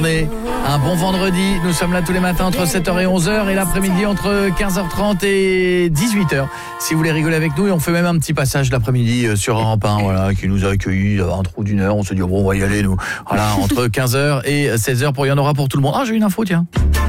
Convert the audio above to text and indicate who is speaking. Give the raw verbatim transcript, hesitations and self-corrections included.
Speaker 1: Un bon vendredi, nous sommes là tous les matins entre sept heures et onze heures et l'après-midi entre quinze heures trente et dix-huit heures. Si vous voulez rigoler avec nous, et on fait même un petit passage l'après-midi sur Europe un, voilà, qui nous a accueillis un trou d'une heure, on se dit bon, on va y aller nous. Voilà, entre quinze heures et seize heures, pour il y en aura pour tout le monde. Ah, j'ai une info, tiens.